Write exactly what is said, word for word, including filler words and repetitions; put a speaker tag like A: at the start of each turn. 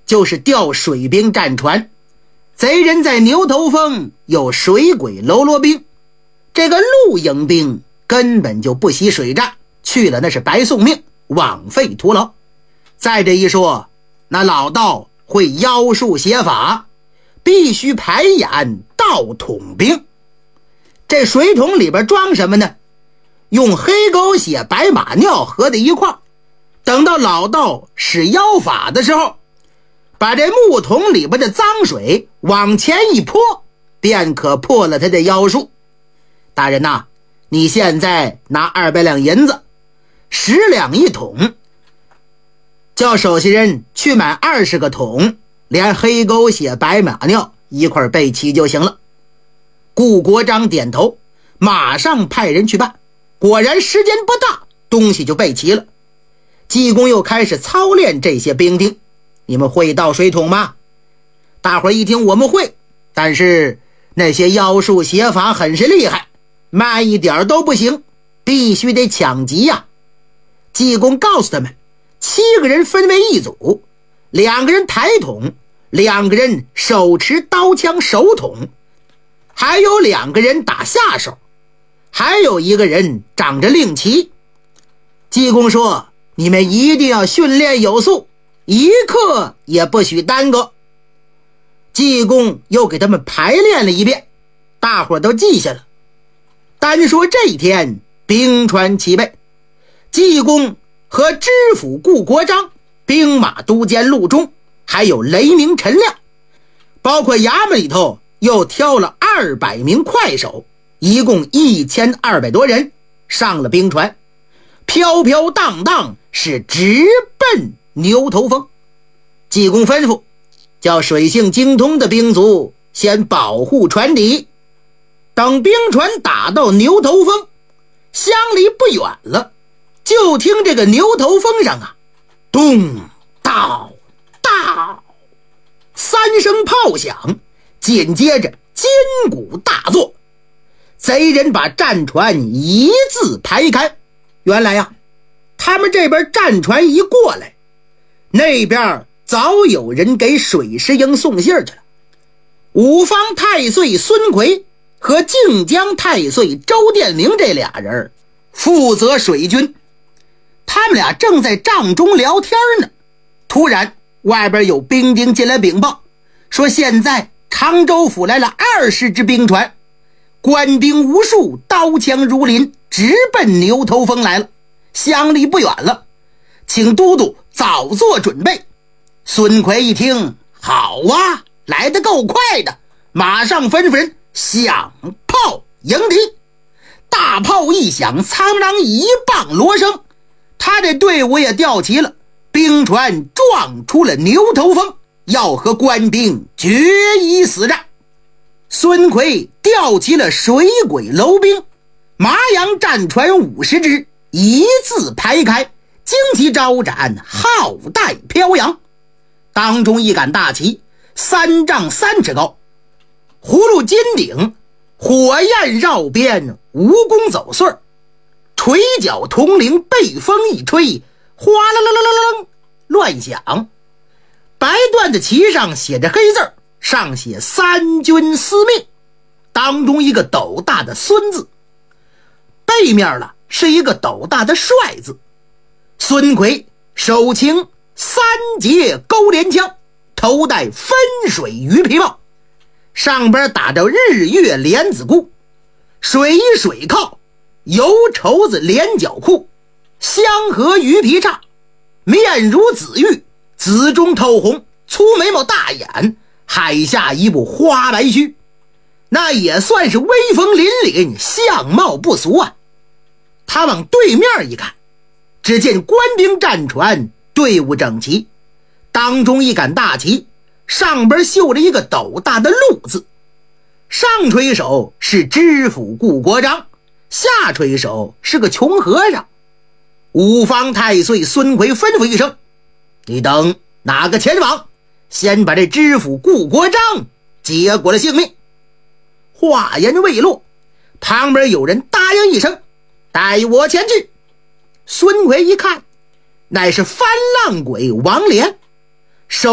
A: 就是调水兵战船。贼人在牛头峰有水鬼喽啰兵，这个陆营兵根本就不惜水战，去了那是白送命，枉费徒劳。再这一说，那老道会妖术邪法，必须排演道统兵。这水桶里边装什么呢？用黑狗血白马尿合在一块，等到老道使妖法的时候，把这木桶里边的脏水往前一泼，便可破了他的妖术。大人呐，你现在拿二百两银子，十两一桶，叫手下人去买二十个桶，连黑狗血白马尿一块备齐就行了。顾国璋点头，马上派人去办。果然时间不大，东西就备齐了。济公又开始操练这些兵丁。你们会倒水桶吗？大伙儿一听，我们会，但是那些妖术邪法很是厉害，慢一点都不行，必须得抢急呀。济公告诉他们，七个人分为一组，两个人抬桶，两个人手持刀枪手桶，还有两个人打下手，还有一个人掌着令旗。济公说，你们一定要训练有素，一刻也不许耽搁。济公又给他们排练了一遍，大伙都记下了。单说这一天兵船齐备，济公和知府顾国璋、兵马都监陆中，还有雷鸣陈亮，包括衙门里头又挑了二百名快手，一共一千二百多人上了兵船，飘飘荡荡是直奔牛头峰。济公吩咐，叫水性精通的兵卒先保护船底，等兵船打到牛头峰，相离不远了，就听这个牛头峰上啊，咚到到三声炮响，紧接着金鼓大作，贼人把战船一字排开。原来呀，他们这边战船一过来，那边早有人给水师营送信去了。五方太岁孙奎和靖江太岁周殿明这俩人负责水军，他们俩正在帐中聊天呢。突然外边有兵丁进来禀报，说现在常州府来了二十只兵船，官兵无数，刀枪如林，直奔牛头峰来了，相离不远了，请都督早做准备。孙奎一听，好啊，来得够快的，马上吩咐人响炮迎敌。大炮一响，苍啷一棒锣声，他这队伍也调齐了，兵船撞出了牛头峰，要和官兵决一死战。孙奎调齐了水鬼楼兵，麻阳战船五十只，一字排开，旌旗招展，浩带飘扬。当中一杆大旗，三丈三尺高，葫芦金顶，火焰绕边，蜈蚣走穗儿，垂角铜铃被风一吹，哗啦啦啦啦啦乱响。白缎的旗上写着黑字，上写三军司命，当中一个斗大的孙字，背面了是一个斗大的帅字。孙奎手擎三节勾连枪，头戴分水鱼皮帽，上边打着日月莲子箍，水衣水靠，油绸子连脚裤，香河鱼皮叉，面如紫玉，紫中透红，粗眉毛大眼，海下一部花白须，那也算是威风凛凛，相貌不俗啊。他往对面一看，只见官兵战船队伍整齐，当中一杆大旗，上边绣着一个斗大的陆字，上垂手是知府顾国璋，下垂手是个穷和尚。五方太岁孙奎吩咐一声，你等哪个前往，先把这知府顾国璋结果了性命。话言未落，旁边有人答应一声，带我前去。孙奎一看，乃是翻浪鬼王连，